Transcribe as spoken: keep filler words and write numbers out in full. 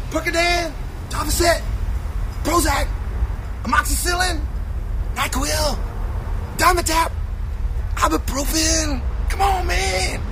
Percodan, Topicet, Prozac, amoxicillin, NyQuil, Dimetapp, ibuprofen. Come on, man.